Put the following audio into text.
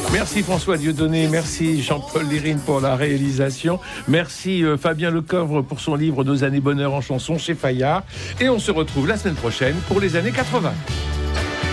Merci François Dieudonné, merci Jean-Paul Lérine pour la réalisation, merci Fabien Lecoeuvre pour son livre 2 années bonheur en chanson chez Fayard, et on se retrouve la semaine prochaine pour les années 80.